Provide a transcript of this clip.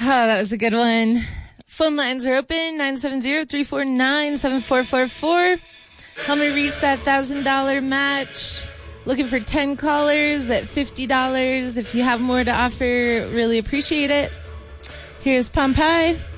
that was a good one. Phone lines are open, 970-349-7444. Help me reach that $1,000 match. Looking for 10 callers at $50. If you have more to offer, really appreciate it. Here's Pompeii.